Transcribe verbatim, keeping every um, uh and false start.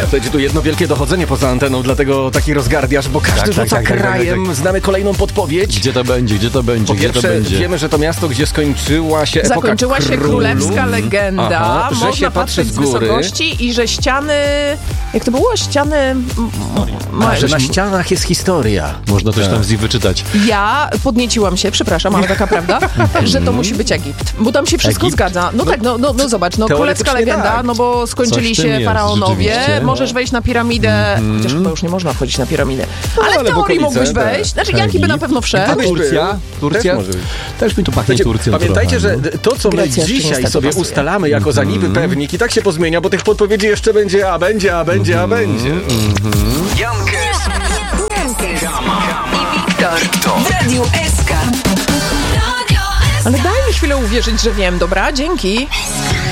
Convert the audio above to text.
będzie tu jedno wielkie dochodzenie poza anteną, dlatego taki rozgardiasz, bo każdy tak, rzuca tak, tak, krajem. tak, tak. Znamy kolejną podpowiedź. Gdzie to będzie, gdzie to będzie, Po gdzie pierwsze, to będzie? wiemy, że to miasto, gdzie skończyła się epoka Zakończyła się królów. królewska legenda. Aha, że Można się patrzy patrzeć z z góry. wysokości i że ściany... Jak to było? Ściany... m- A, że ma- na ścianach jest historia. Można coś Tak. tam z nich wyczytać. Ja podnieciłam się, przepraszam, ale taka prawda, że to musi być Egipt. Bo tam się wszystko Egipt? zgadza. No, tak, no, no, no zobacz, no królewska teoretycznie legenda, tak. no bo skończyli Coś w tym się jest, faraonowie, rzeczywiście. możesz wejść na piramidę, chociaż chyba już nie można wchodzić na piramidę. Ale w ale w teorii okolice, mógłbyś tak. wejść. Znaczy, Jaki by na pewno wszedł. Gdybyś Turcja? był, Turcja? Też może być. Też mi tu pachnie Słuchajcie, Turcją pamiętajcie, trochę, że no. to, co my Grecja jeszcze dzisiaj niestety sobie pasuje. ustalamy jako za niby pewnik, i tak się pozmienia, bo tych podpowiedzi jeszcze będzie, a będzie, a będzie, a będzie. Youngers i Wiktor w Radiu S K. Ale daj mi chwilę uwierzyć, że wiem. Dobra, dzięki.